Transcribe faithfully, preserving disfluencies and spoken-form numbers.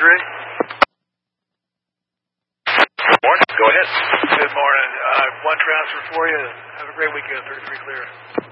Audrey? Morning. Go ahead. Good morning. Uh, one transfer for you. Have a great weekend. thirty-three clear.